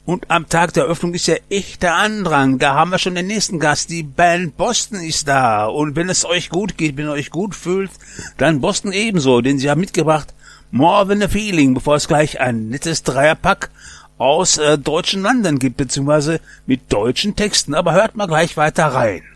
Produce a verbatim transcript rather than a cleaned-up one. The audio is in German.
Und am Tag der Eröffnung ist ja echter Andrang. Da haben wir schon den nächsten Gast. Die Band Boston ist da. Und wenn es euch gut geht, wenn ihr euch gut fühlt, dann Boston ebenso. Denn sie haben mitgebracht More Than a Feeling, bevor es gleich ein nettes Dreierpack aus äh, deutschen Landen gibt, beziehungsweise mit deutschen Texten. Aber hört mal gleich weiter rein.